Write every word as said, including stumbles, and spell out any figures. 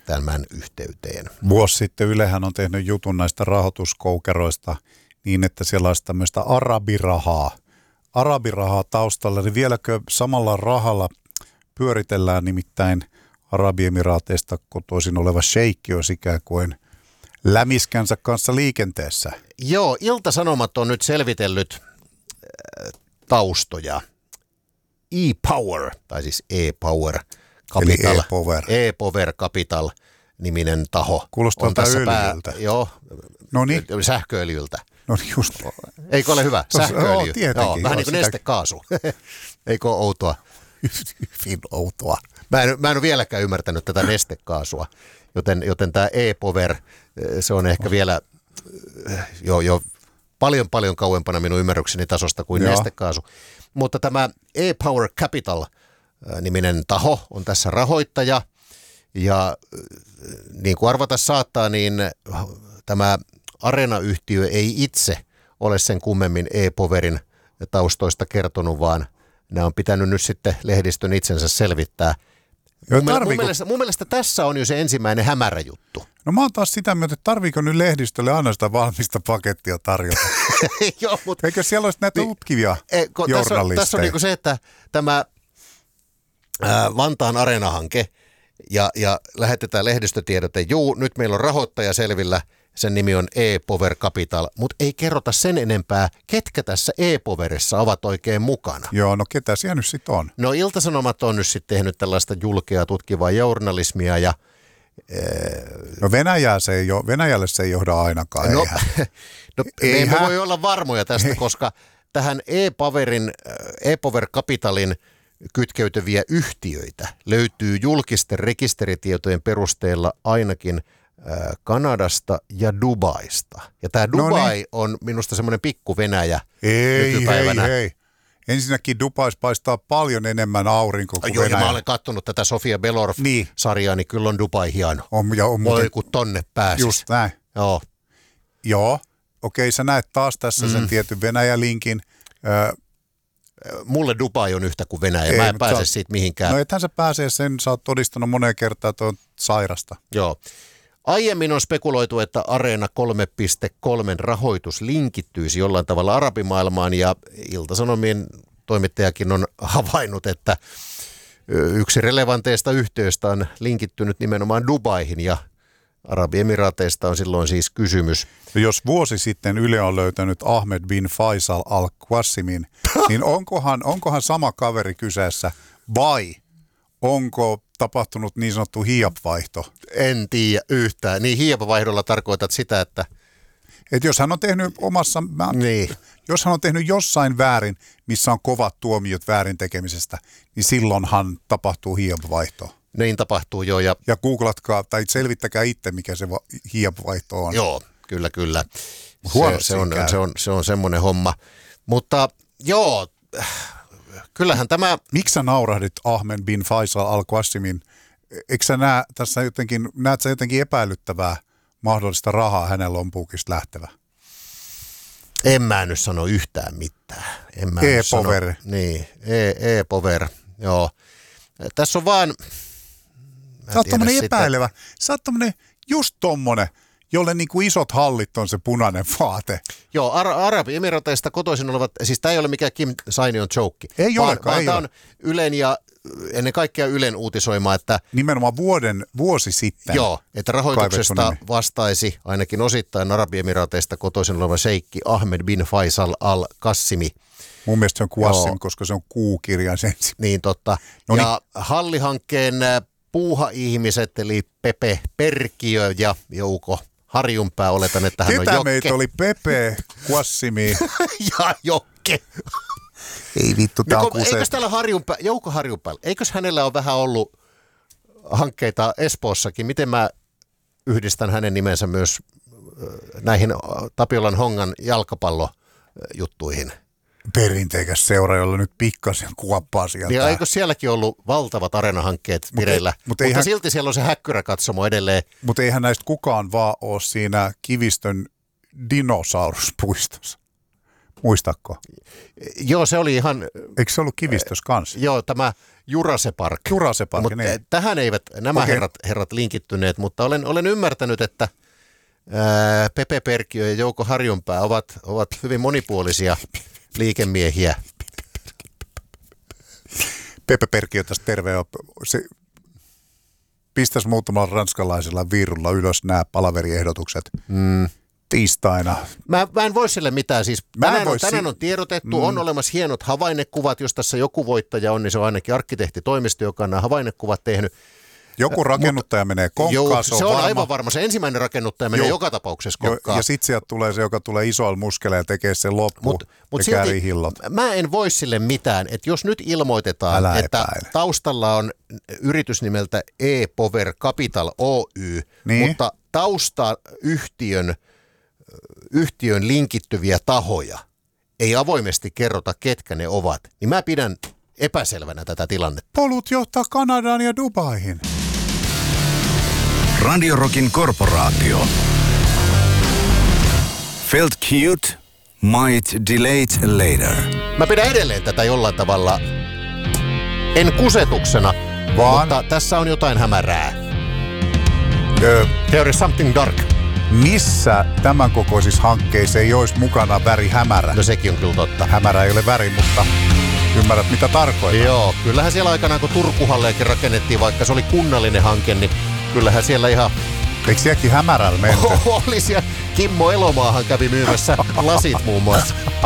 tämän yhteyteen. Vuosi sitten Ylehän on tehnyt jutun näistä rahoituskoukeroista niin, että siellä olisi tämmöistä arabirahaa. Arabirahaa taustalla, niin vieläkö samalla rahalla pyöritellään, nimittäin Arabiemiraateista kotoisin oleva sheikki olisi ikään kuin lämiskänsä kanssa liikenteessä. Joo, Ilta-Sanomat on nyt selvitellyt äh, taustoja. E-Power, tai siis E-Power Capital, eli E-Power. E-Power Capital niminen taho. Kuulostaa on tässä öljyltä. Pää, joo, Noniin. sähkööljyltä. No niin just. Eikö ole hyvä? Sähkööljy. Joo, tietenkin. Joo, vähän joo, niin kuin nestekaasu. Eikö ole outoa? Hyvin outoa. Mä en, mä en ole vieläkään ymmärtänyt tätä nestekaasua, joten, joten tämä E-Power, se on ehkä vielä jo, jo paljon paljon kauempana minun ymmärrykseni tasosta kuin Joo. nestekaasu. Mutta tämä E-Power Capital-niminen taho on tässä rahoittaja, ja niin kuin arvata saattaa, niin tämä Areena-yhtiö ei itse ole sen kummemmin E-Powerin taustoista kertonut, vaan nämä on pitänyt nyt sitten lehdistön itsensä selvittää. Joo, mun, tarviiko... mun, mielestä, mun mielestä tässä on jo se ensimmäinen hämärä juttu. No mä oon taas sitä mieltä, että tarviiko nyt lehdistölle aina sitä valmista pakettia tarjota? Joo, mutta... Eikö siellä olisi näitä tutkivia ei, kun journalisteja? Tässä on, tässä on niin kuin se, että tämä ää, Vantaan Areena-hanke ja, ja lähetetään lehdistötiedote, juu, nyt meillä on rahoittaja selvillä, sen nimi on E-Power Capital, mutta ei kerrota sen enempää, ketkä tässä E-Powerissa ovat oikein mukana. Joo, no ketä siellä nyt sitten on? No Ilta-Sanomat on nyt sitten tehnyt tällaista julkea tutkivaa journalismia ja... No Venäjää se ei, Venäjälle se ei johda ainakaan. No, no me emme Eihän. voi olla varmoja tästä, ei. Koska tähän E-Powerin, E-Power Capitalin kytkeytyviä yhtiöitä löytyy julkisten rekisteritietojen perusteella ainakin Kanadasta ja Dubaista. Ja tämä Dubai Noniin. on minusta semmoinen pikku Venäjä ei, nykypäivänä. Hei, hei. Ensinnäkin Dubais paistaa paljon enemmän aurinko kuin Joo, Venäjä. ja mä olen katsonut tätä Sofia Belorf-sarjaa, niin. niin kyllä on Dubai hieno. On, ja on Voi kun tonne pääsis. Just näin. Joo. Joo, okei, sä näet taas tässä mm. sen tietyn Venäjä-linkin. Ö, Mulle Dubai on yhtä kuin Venäjä, ei, mä en pääse sä, siitä mihinkään. No ethän sä pääsee sen, sä oot todistanut moneen kertaan, että on sairasta. Joo. Aiemmin on spekuloitu, että Areena kolme piste kolme rahoitus linkittyisi jollain tavalla arabimaailmaan, ja Ilta-Sanomien toimittajakin on havainnut, että yksi relevanteista yhtiöistä on linkittynyt nimenomaan Dubaihin, ja Arabiemiraateista on silloin siis kysymys. Jos vuosi sitten Yle on löytänyt Ahmed bin Faisal al-Qassimin, niin onkohan, onkohan sama kaveri kyseessä vai onko tapahtunut niin sanottu hiapvaihto? En tiedä yhtään. Niin hiapvaihdolla tarkoitat sitä, että... Että jos hän on tehnyt omassa... Mä, niin. Jos hän on tehnyt jossain väärin, missä on kovat tuomiot väärin tekemisestä, niin silloinhan tapahtuu hiapvaihto. Niin tapahtuu jo. Ja, ja googlatkaa tai selvittäkää itse, mikä se va- hiapvaihto on. Joo, kyllä, kyllä. Se, se, on, se, on, se on semmoinen homma. Mutta joo, kyllähän tämä... Miksi sä naurahdit Ahmed bin Faisal al-Qassimin? Eikö sä näe tässä jotenkin, näet sä jotenkin epäilyttävää mahdollista rahaa hänen lompuukista lähtevä? En mä nyt sano yhtään mitään. En mä E-Power. Sano, niin, e, E-Power, joo. Tässä on vaan... Sä oot tommonen epäilevä. Sä oot tommonen just tommonen, jolle niin kuin isot hallit on se punainen vaate. Joo, Ar- Arabiemiraateista kotoisin olevat, siis tämä ei ole mikään Kim Sainion joke. Ei vaan, olekaan, vaan ei tämä ole. on Ylen ja ennen kaikkea Ylen uutisoima, että... Nimenomaan vuoden, vuosi sitten. Joo, että rahoituksesta vastaisi ainakin osittain Arabiemiraateista kotoisin oleva sheikki Ahmed bin Faisal al-Qassimi. Mun mielestä se on Qassim, koska se on kuukirjan sen. Niin totta. Noniin. Ja hallihankkeen puuha-ihmiset, eli Pepe Perkiö ja Jouko Harjunpää, oletan, että hän Ketä on Jokke. meitä oli Pepe, Qassimi ja Jokke. Ei vittu, tää on kuseet. Eikös täällä Harjunpää, Jouko Harjunpäällä, eikös hänellä ole vähän ollut hankkeita Espoossakin? Miten mä yhdistän hänen nimensä myös näihin Tapiolan Hongan jalkapallojuttuihin? Perinteikäs seura, jolla nyt pikkasen kuoppaa sieltä. Ja eikö sielläkin ollut valtavat areenahankkeet vireillä? Mut, mutta eihän, silti siellä on se häkkyräkatsomo edelleen. Mutta eihän näistä kukaan vaan ole siinä Kivistön dinosauruspuistossa. Muistatko? Joo, se oli ihan... Eikö se ollut Kivistös kanssa? Joo, tämä Jurassic Park. Jurassic Park, Mutta niin. tähän eivät nämä Okei. herrat, herrat linkittyneet, mutta olen, olen ymmärtänyt, että ää, Pepe Perkiö ja Jouko Harjunpää ovat, ovat hyvin monipuolisia liikemiehiä. Pepe Perkiö tässä terve. Se pistäisi muutamalla ranskalaisella viirulla ylös nämä palaveriehdotukset. Mm. Tiistaina. Mä, mä en voi sille mitään. Siis tänään, voi on, tänään si- on tiedotettu, mm. on olemassa hienot havainnekuvat. Jos tässä joku voittaja on, niin se on ainakin arkkitehtitoimisto, joka on nämä havainnekuvat tehnyt. Joku rakennuttaja Mut, menee konkkaan, joo, se on, se on varma. aivan varma. Se ensimmäinen rakennuttaja menee joo. joka tapauksessa Jo, konkkaan. ja sitten sieltä tulee se, joka tulee isoilla muskeleilla ja tekee sen loppuun Mut, mut ja käärii hillot. mä en voi sille mitään, että jos nyt ilmoitetaan, Älä että epäile. taustalla on yritys nimeltä E-Power Capital Oy, Niin. mutta taustayhtiön yhtiön linkittyviä tahoja ei avoimesti kerrota, ketkä ne ovat, niin mä pidän epäselvänä tätä tilannetta. Polut johtaa Kanadaan ja Dubaihin. Radio Rockin korporaatio. Felt cute, might delete later. Mä pidän edelleen tätä jollain tavalla, en kusetuksena, Vaan? mutta tässä on jotain hämärää. Öö, There is something dark. missä tämän kokoisissa hankkeissa ei olisi mukana väri hämärä? No sekin on kyllä totta. Hämärä ei ole väri, mutta ymmärrät mitä tarkoitan. Joo, kyllähän siellä aikanaan kun Turkuhalleakin rakennettiin, vaikka se oli kunnallinen hanke, niin kyllähän siellä ihan Eikö sielläkin hämärällä menty? oli siellä. Kimmo Elomaahan kävi myymässä lasit muun muassa.